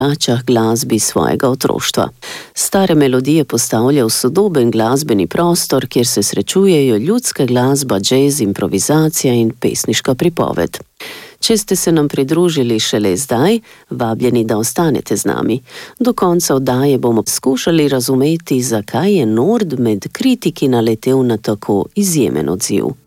vrača glasbi svojega otroštva. Stare melodije postavlja v sodoben glasbeni prostor, kjer se srečujejo ljudska glasba, džez, improvizacija in pesniška pripoved. Če ste se nam pridružili šele zdaj, vabljeni, da ostanete z nami. Do konca oddaje bomo skušali razumeti, zakaj je Nord med kritiki naletel na tako izjemen odziv.